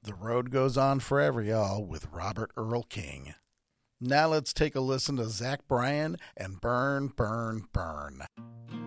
The road goes on forever, y'all, with Robert Earl King. Now let's take a listen to Zach Bryan and Burn, Burn, Burn.